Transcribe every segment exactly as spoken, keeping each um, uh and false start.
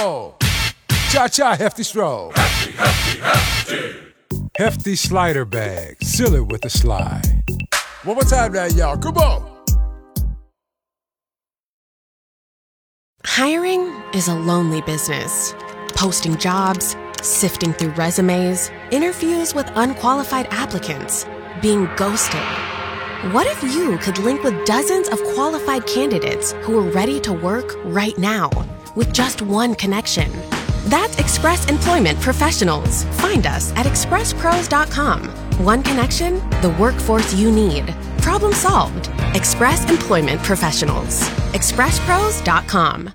roll. Cha-cha, hefty stroll. Hefty, hefty, hefty. Hefty slider bag. Seal it with a slide. One more time now, y'all. Come on. Hiring is a lonely business. Posting jobs, sifting through resumes, interviews with unqualified applicants, being ghosted. What if you could link with dozens of qualified candidates who are ready to work right now with just one connection? That's Express Employment Professionals. Find us at express pros dot com. One connection, the workforce you need. Problem solved. Express Employment Professionals. express pros dot com.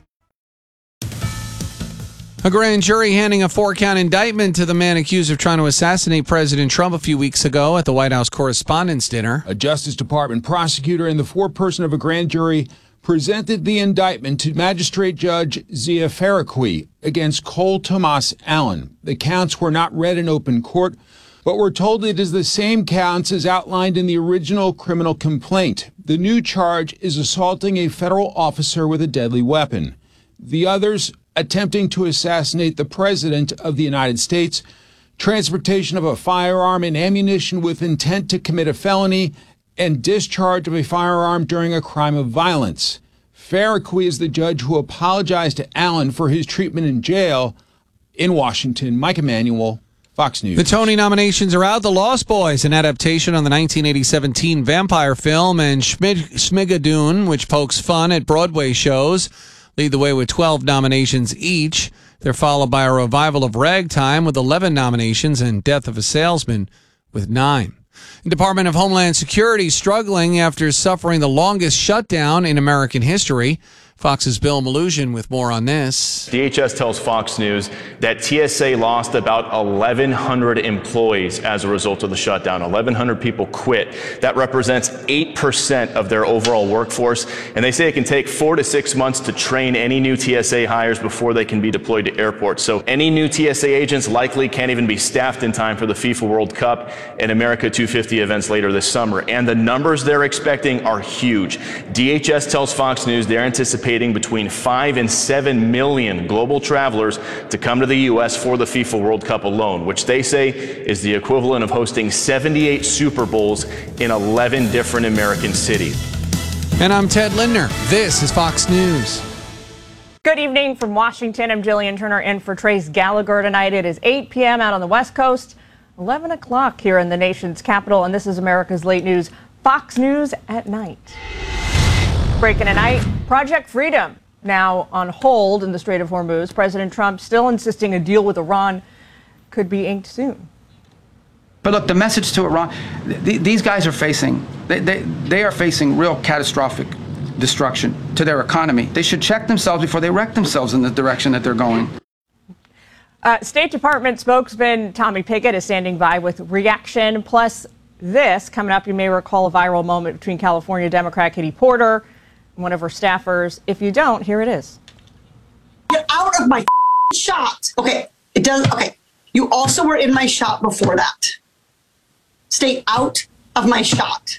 A grand jury handing a four-count indictment to the man accused of trying to assassinate President Trump a few weeks ago at the White House Correspondents' Dinner. A Justice Department prosecutor and the foreperson of a grand jury presented the indictment to Magistrate Judge Zia Faraqui against Cole Thomas Allen. The counts were not read in open court, but we're told it is the same counts as outlined in the original criminal complaint. The new charge is assaulting a federal officer with a deadly weapon. The others, attempting to assassinate the President of the United States, transportation of a firearm and ammunition with intent to commit a felony, and discharge of a firearm during a crime of violence. Faraqui is the judge who apologized to Allen for his treatment in jail. In Washington, Mike Emanuel, Fox News. The Tony nominations are out. The Lost Boys, an adaptation on the nineteen eighty-seven teen vampire film, and Schmig- Schmigadoon, which pokes fun at Broadway shows, lead the way with twelve nominations each. They're followed by a revival of Ragtime with eleven nominations and Death of a Salesman with nine. The Department of Homeland Security struggling after suffering the longest shutdown in American history. Fox's Bill Malugin with more on this. D H S tells Fox News that T S A lost about eleven hundred employees as a result of the shutdown. eleven hundred people quit. That represents eight percent of their overall workforce. And they say it can take four to six months to train any new T S A hires before they can be deployed to airports. So any new T S A agents likely can't even be staffed in time for the FIFA World Cup and America two fifty events later this summer. And the numbers they're expecting are huge. D H S tells Fox News they're anticipating between five and seven million global travelers to come to the U S for the FIFA World Cup alone, which they say is the equivalent of hosting seventy-eight Super Bowls in eleven different American cities. And I'm Ted Lindner. This is Fox News. Good evening from Washington. I'm Jillian Turner in for Trace Gallagher tonight. It is eight p.m. out on the West Coast, eleven o'clock here in the nation's capital, and this is America's Late News, Fox News at Night. Breaking tonight, Project Freedom now on hold in the Strait of Hormuz. President Trump still insisting a deal with Iran could be inked soon. But look, the message to Iran, th- these guys are facing, they, they, they are facing real catastrophic destruction to their economy. They should check themselves before they wreck themselves in the direction that they're going. Uh, State Department spokesman Tommy Pickett is standing by with reaction. Plus this, coming up, you may recall a viral moment between California Democrat Katie Porter and one of her staffers. If you don't, here it is. Get out of my shot. Okay, it does. Okay, you also were in my shot before that. Stay out of my shot.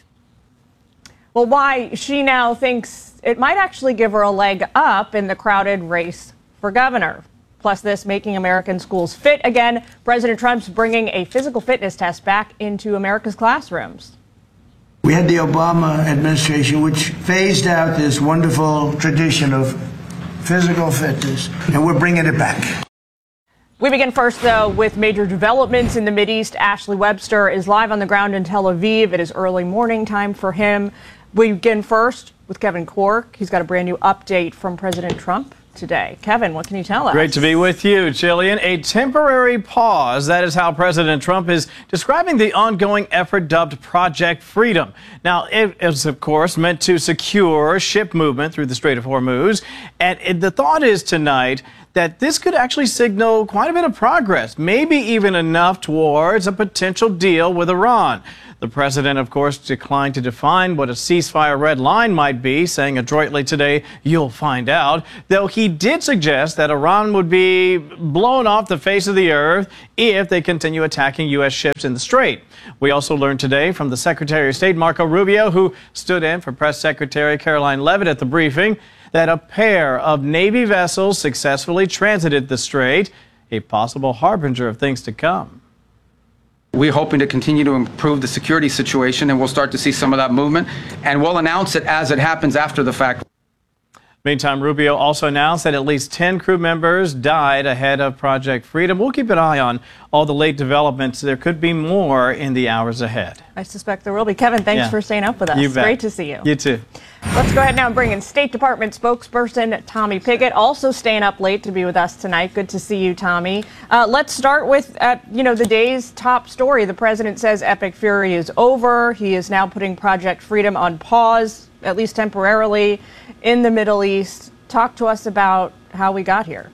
Well, why she now thinks it might actually give her a leg up in the crowded race for governor. Plus this, making American schools fit again. President Trump's bringing a physical fitness test back into America's classrooms. We had the Obama administration, which phased out this wonderful tradition of physical fitness, and we're bringing it back. We begin first, though, with major developments in the Mideast. Ashley Webster is live on the ground in Tel Aviv. It is early morning time for him. We begin first with Kevin Corke. He's got a brand new update from President Trump today. Kevin, what can you tell us? Great to be with you, Jillian. A temporary pause. That is how President Trump is describing the ongoing effort dubbed Project Freedom. Now, it is, of course, meant to secure ship movement through the Strait of Hormuz. And it, the thought is tonight that this could actually signal quite a bit of progress, maybe even enough towards a potential deal with Iran. The president, of course, declined to define what a ceasefire red line might be, saying adroitly today, "You'll find out," though he did suggest that Iran would be blown off the face of the earth if they continue attacking U S ships in the Strait. We also learned today from the Secretary of State, Marco Rubio, who stood in for Press Secretary Caroline Leavitt at the briefing, that a pair of Navy vessels successfully transited the strait, a possible harbinger of things to come. We're hoping to continue to improve the security situation, and we'll start to see some of that movement, and we'll announce it as it happens after the fact. Meantime, Rubio also announced that at least ten crew members died ahead of Project Freedom. We'll keep an eye on all the late developments. There could be more in the hours ahead. I suspect there will be. Kevin, thanks Yeah. for staying up with us. You bet. Great to see you. You too. Let's go ahead now and bring in State Department spokesperson Tommy Pigott, also staying up late to be with us tonight. Good to see you, Tommy. Uh, let's start with, uh, you know, the day's top story. The president says Epic Fury is over. He is now putting Project Freedom on pause, at least temporarily, in the Middle East. Talk to us about how we got here.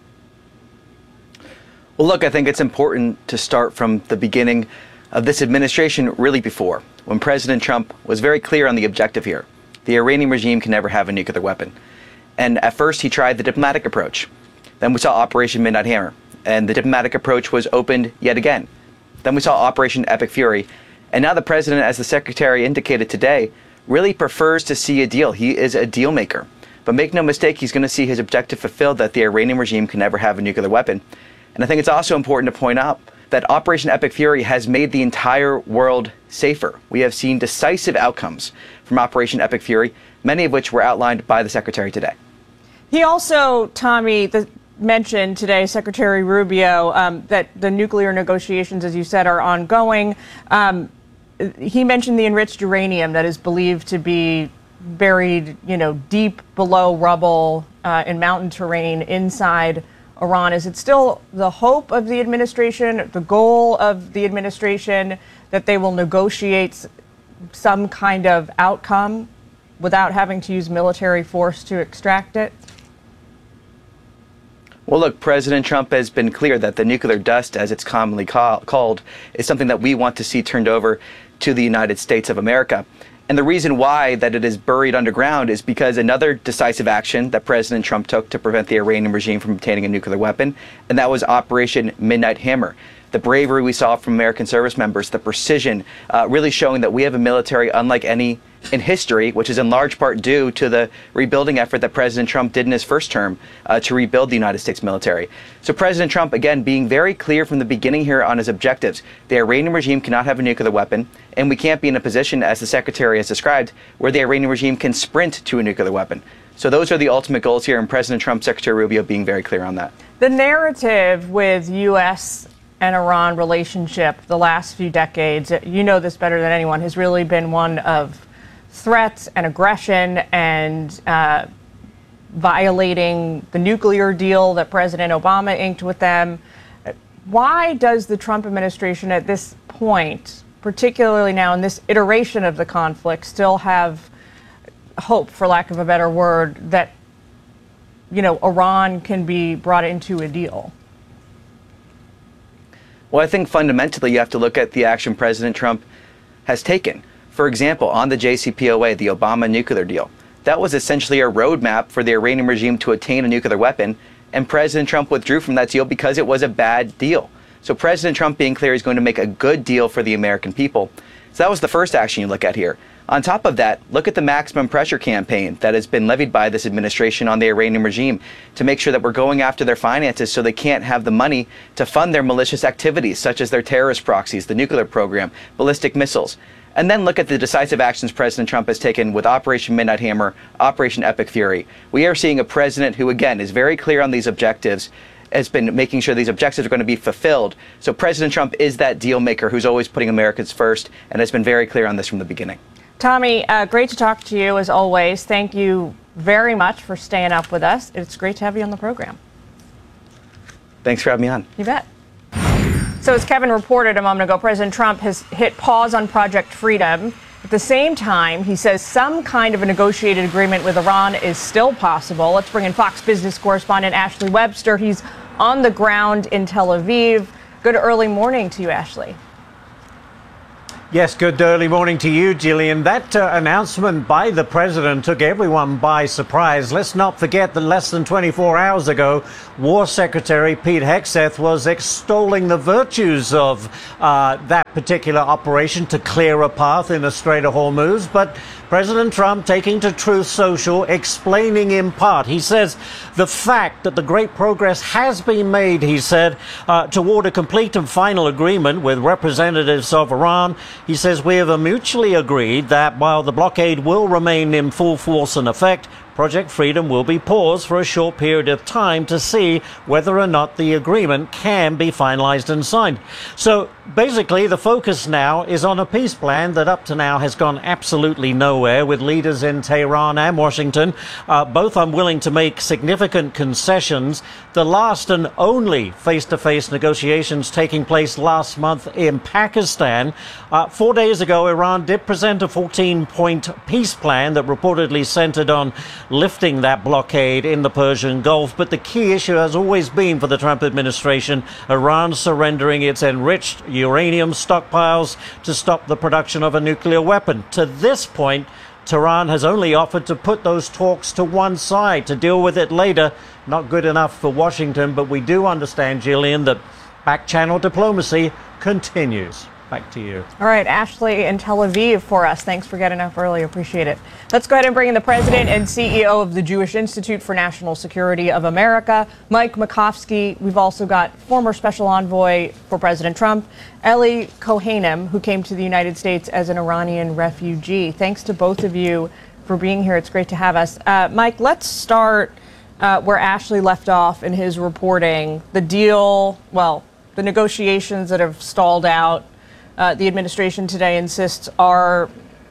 Well, look, I think it's important to start from the beginning of this administration, really before, when President Trump was very clear on the objective here. The Iranian regime can never have a nuclear weapon. And at first he tried the diplomatic approach. Then we saw Operation Midnight Hammer, and the diplomatic approach was opened yet again. Then we saw Operation Epic Fury. And now the president, as the secretary indicated today, really prefers to see a deal. He is a deal maker. But make no mistake, he's going to see his objective fulfilled, that the Iranian regime can never have a nuclear weapon. And I think it's also important to point out that Operation Epic Fury has made the entire world safer. We have seen decisive outcomes from Operation Epic Fury, many of which were outlined by the secretary today. He also, Tommy, the, mentioned today, Secretary Rubio, um, that the nuclear negotiations, as you said, are ongoing. Um, he mentioned the enriched uranium that is believed to be buried, you know, deep below rubble uh, in mountain terrain inside Iran. Is it still the hope of the administration, the goal of the administration, that they will negotiate some kind of outcome without having to use military force to extract it? Well, look, President Trump has been clear that the nuclear dust, as it's commonly call, called, is something that we want to see turned over to the United States of America. And the reason why that it is buried underground is because another decisive action that President Trump took to prevent the Iranian regime from obtaining a nuclear weapon, and that was Operation Midnight Hammer. The bravery we saw from American service members, the precision, uh, really showing that we have a military unlike any in history, which is in large part due to the rebuilding effort that President Trump did in his first term uh, to rebuild the United States military. So President Trump, again, being very clear from the beginning here on his objectives. The Iranian regime cannot have a nuclear weapon, and we can't be in a position, as the Secretary has described, where the Iranian regime can sprint to a nuclear weapon. So those are the ultimate goals here, and President Trump, Secretary Rubio, being very clear on that. The narrative with U S and Iran relationship the last few decades, you know this better than anyone, has really been one of threats and aggression and uh, violating the nuclear deal that President Obama inked with them. Why does the Trump administration at this point, particularly now in this iteration of the conflict, still have hope, for lack of a better word, that, you know, Iran can be brought into a deal? Well, I think fundamentally you have to look at the action President Trump has taken. For example, on the J C P O A, the Obama nuclear deal, that was essentially a roadmap for the Iranian regime to attain a nuclear weapon, and President Trump withdrew from that deal because it was a bad deal. So President Trump being clear he's going to make a good deal for the American people. So that was the first action you look at here. On top of that, look at the maximum pressure campaign that has been levied by this administration on the Iranian regime to make sure that we're going after their finances so they can't have the money to fund their malicious activities, such as their terrorist proxies, the nuclear program, ballistic missiles. And then look at the decisive actions President Trump has taken with Operation Midnight Hammer, Operation Epic Fury. We are seeing a president who, again, is very clear on these objectives, has been making sure these objectives are going to be fulfilled. So President Trump is that deal maker who's always putting Americans first and has been very clear on this from the beginning. Tommy, uh, great to talk to you as always. Thank you very much for staying up with us. It's great to have you on the program. Thanks for having me on. You bet. So as Kevin reported a moment ago, President Trump has hit pause on Project Freedom. At the same time, he says some kind of a negotiated agreement with Iran is still possible. Let's bring in Fox Business correspondent Ashley Webster. He's on the ground in Tel Aviv. Good early morning to you, Ashley. Yes, good early morning to you, Gillian. That uh, announcement by the president took everyone by surprise. Let's not forget that less than twenty-four hours ago, War Secretary Pete Hegseth was extolling the virtues of uh, that particular operation to clear a path in the Strait of Hormuz, but President Trump taking to Truth Social, explaining in part. He says the fact that the great progress has been made, he said, uh, toward a complete and final agreement with representatives of Iran. He says we have mutually agreed that while the blockade will remain in full force and effect, Project Freedom will be paused for a short period of time to see whether or not the agreement can be finalized and signed. So basically, the focus now is on a peace plan that up to now has gone absolutely nowhere, with leaders in Tehran and Washington uh, both unwilling to make significant concessions. The last and only face-to-face negotiations taking place last month in Pakistan. Uh, four days ago, Iran did present a fourteen-point peace plan that reportedly centered on lifting that blockade in the Persian Gulf. But the key issue has always been for the Trump administration, Iran surrendering its enriched uranium stockpiles to stop the production of a nuclear weapon. To this point, Tehran has only offered to put those talks to one side to deal with it later. Not good enough for Washington, but we do understand, Jillian, that back-channel diplomacy continues. Back to you. All right, Ashley in Tel Aviv for us. Thanks for getting up early. Appreciate it. Let's go ahead and bring in the president and C E O of the Jewish Institute for National Security of America, Mike Makovsky. We've also got former special envoy for President Trump, Eli Kohanim, who came to the United States as an Iranian refugee. Thanks to both of you for being here. It's great to have us. Uh, Mike, let's start uh, where Ashley left off in his reporting. The deal, well, the negotiations that have stalled out. Uh, the administration today insists are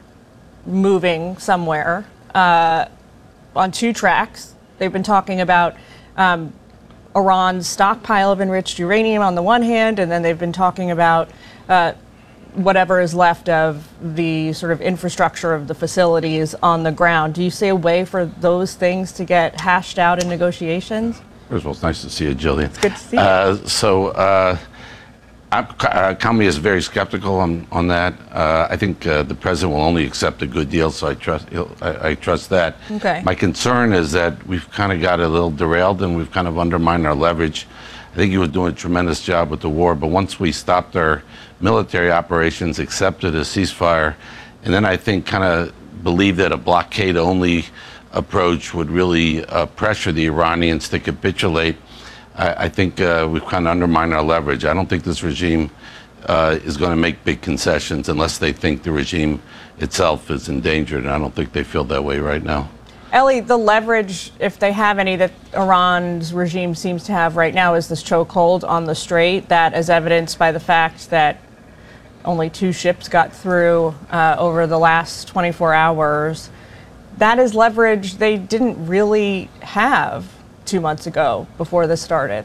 moving somewhere uh, on two tracks. They've been talking about um, Iran's stockpile of enriched uranium on the one hand, and then they've been talking about uh, whatever is left of the sort of infrastructure of the facilities on the ground. Do you see a way for those things to get hashed out in negotiations? First of all, it's nice to see you, Jillian. It's good to see you. Uh, so, uh, I'm, uh, Kami is very skeptical on, on that. Uh, I think uh, the president will only accept a good deal, so I trust he'll, I, I trust that. Okay. My concern is that we've kind of got a little derailed and we've kind of undermined our leverage. I think he was doing a tremendous job with the war, but once we stopped our military operations, accepted a ceasefire, and then I think kind of believed that a blockade-only approach would really uh, pressure the Iranians to capitulate. I, I think uh, we've kind of undermined our leverage. I don't think this regime uh, is going to make big concessions unless they think the regime itself is endangered, and I don't think they feel that way right now. Ellie, the leverage, if they have any, that Iran's regime seems to have right now is this chokehold on the strait, that is evidenced by the fact that only two ships got through uh, over the last twenty-four hours. That is leverage they didn't really have two months ago before this started.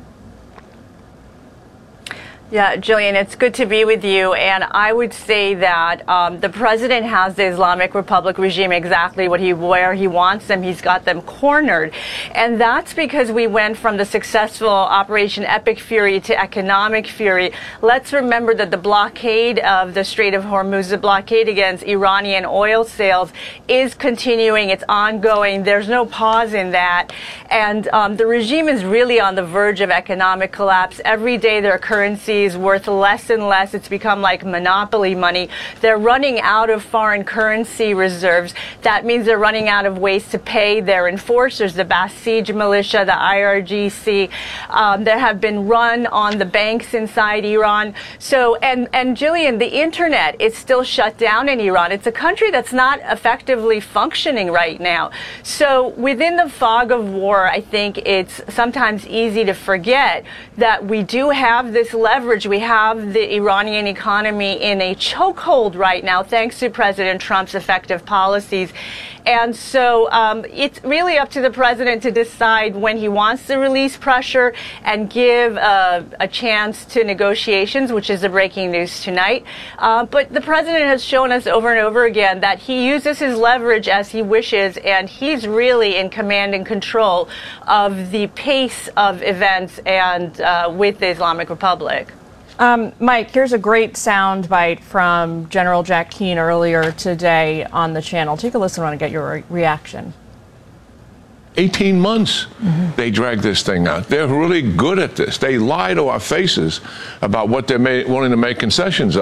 Yeah, Jillian, it's good to be with you. And I would say that um, the president has the Islamic Republic regime exactly what he where he wants them. He's got them cornered. And that's because we went from the successful Operation Epic Fury to economic fury. Let's remember that the blockade of the Strait of Hormuz, the blockade against Iranian oil sales, is continuing. It's ongoing. There's no pause in that. And um, the regime is really on the verge of economic collapse. Every day their currency is worth less and less. It's become like monopoly money. They're running out of foreign currency reserves. That means they're running out of ways to pay their enforcers, the Basij militia, the I R G C, um, that have been run on the banks inside Iran. So, and, and Jillian, the internet is still shut down in Iran. It's a country that's not effectively functioning right now. So within the fog of war, I think it's sometimes easy to forget that we do have this leverage. We have the Iranian economy in a chokehold right now, thanks to President Trump's effective policies. And so um, it's really up to the president to decide when he wants to release pressure and give uh, a chance to negotiations, which is the breaking news tonight. Uh, but the president has shown us over and over again that he uses his leverage as he wishes, and he's really in command and control of the pace of events and uh, with the Islamic Republic. Um, Mike, here's a great sound bite from General Jack Keane earlier today on the channel. Take a listen. I want to get your re reaction. eighteen months mm-hmm. they drag this thing out. They're really good at this. They lie to our faces about what they're willing to make concessions of.